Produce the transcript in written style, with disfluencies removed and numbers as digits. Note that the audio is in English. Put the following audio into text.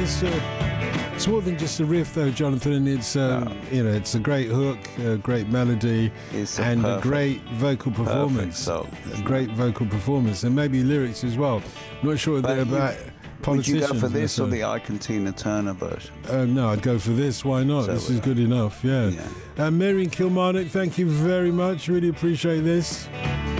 It's more than just a riff, though, Jonathan. It's it's a great hook, a great melody, and a great vocal performance. A great vocal performance, and maybe lyrics as well. I'm not sure they're about politicians. Would you go for this or the Ike and Tina Turner version? No, I'd go for this. Why not? So this is good enough. Yeah. Marian Kilmarnock, thank you very much. Really appreciate this.